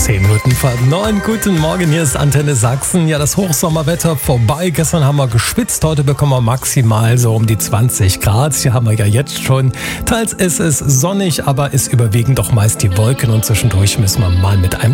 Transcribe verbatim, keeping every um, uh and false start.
Zehn Minuten vor neun. Guten Morgen, hier ist Antenne Sachsen. Ja, das Hochsommerwetter vorbei. Gestern haben wir geschwitzt, heute bekommen wir maximal so um die zwanzig Grad. Hier haben wir ja jetzt schon. Teils ist es sonnig, aber es überwiegen doch meist die Wolken und zwischendurch müssen wir mal mit einem